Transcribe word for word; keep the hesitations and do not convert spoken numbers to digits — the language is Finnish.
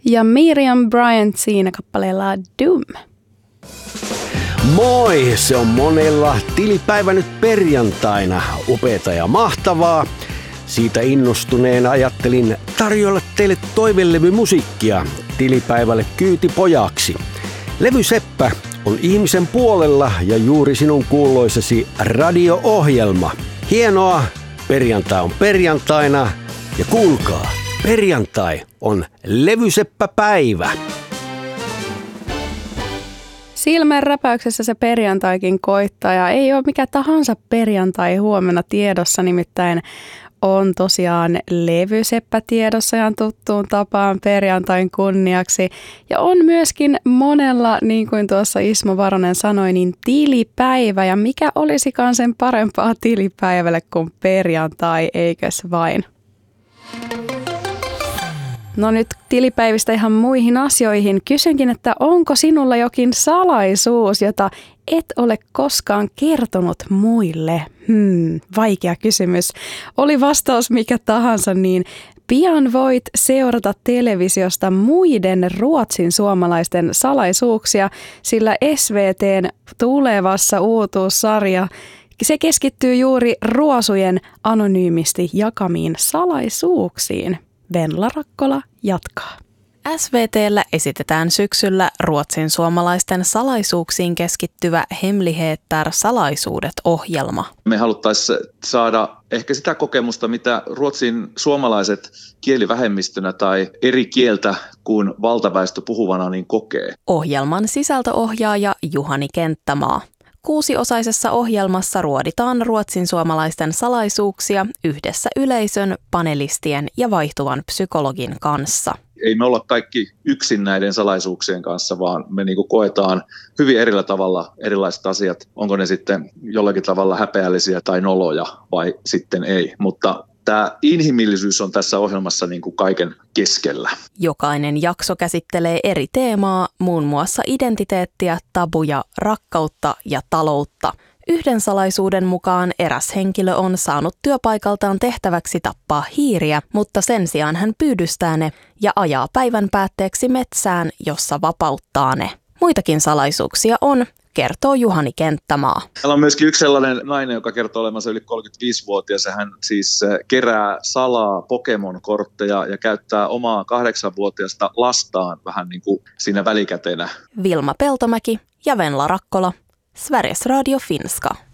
Ja Miriam Bryant siinä kappaleella Doom. Moi, se on monella tilipäivä nyt perjantaina. Upeata ja mahtavaa. Siitä innostuneena ajattelin tarjolla teille toivelevymusiikkia tilipäivälle kyytipojaksi. Levy Seppä on ihmisen puolella ja juuri sinun kuuloisesi radio-ohjelma. Hienoa, perjantai on perjantaina ja kuulkaa, perjantai on levyseppäpäivä. Silmän räpäyksessä se perjantaikin koittaa ja ei ole mikä tahansa perjantai huomenna tiedossa, nimittäin on tosiaan levyseppä tiedossa ihan tuttuun tapaan perjantain kunniaksi. Ja on myöskin monella, niin kuin tuossa Ismo Varonen sanoi, niin tilipäivä. Ja mikä olisikaan sen parempaa tilipäivälle kuin perjantai, eikös vain? No nyt tilipäivistä ihan muihin asioihin. Kysynkin, että onko sinulla jokin salaisuus, jota et ole koskaan kertonut muille? Hmm, vaikea kysymys. Oli vastaus mikä tahansa, niin pian voit seurata televisiosta muiden Ruotsin suomalaisten salaisuuksia, sillä S V T:n tulevassa uutuussarja se keskittyy juuri ruosujen anonyymisti jakamiin salaisuuksiin. Venla Rakkola jatkaa. S V T:llä esitetään syksyllä Ruotsin suomalaisten salaisuuksiin keskittyvä Hemligheter salaisuudet-ohjelma. Me haluttaisiin saada ehkä sitä kokemusta, mitä Ruotsin suomalaiset kielivähemmistönä tai eri kieltä kuin valtaväestö puhuvana niin kokee. Ohjelman sisältöohjaaja Juhani Kenttämaa. Kuusiosaisessa ohjelmassa ruoditaan Ruotsin suomalaisten salaisuuksia yhdessä yleisön, panelistien ja vaihtuvan psykologin kanssa. Ei me olla kaikki yksin näiden salaisuuksien kanssa, vaan me niinku koetaan hyvin erillä tavalla erilaiset asiat. Onko ne sitten jollakin tavalla häpeällisiä tai noloja vai sitten ei, mutta tämä inhimillisyys on tässä ohjelmassa niin kuin kaiken keskellä. Jokainen jakso käsittelee eri teemaa, muun muassa identiteettiä, tabuja, rakkautta ja taloutta. Yhden salaisuuden mukaan eräs henkilö on saanut työpaikaltaan tehtäväksi tappaa hiiriä, mutta sen sijaan hän pyydystää ne ja ajaa päivän päätteeksi metsään, jossa vapauttaa ne. Muitakin salaisuuksia on, kertoo Juhani Kenttämaa. Täällä on myöskin yksi sellainen nainen, joka kertoo olemansa yli kolmekymmentäviisivuotias. Hän siis kerää salaa Pokemon-kortteja ja käyttää omaa kahdeksanvuotiaasta lastaan vähän niin kuin siinä välikätenä. Vilma Peltomäki ja Venla Rakkola, Sveriges Radio Finska.